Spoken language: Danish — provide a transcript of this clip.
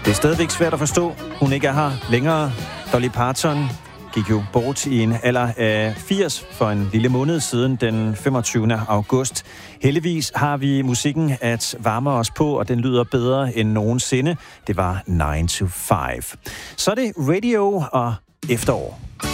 Det er stadigvæk svært at forstå, hun ikke er her længere. Dolly Parton gik jo bort i en alder af 80 for en lille måned siden, den 25. august. Heldigvis har vi musikken at varme os på, og den lyder bedre end nogensinde. Det var 9 to 5. Så er det radio og efterår.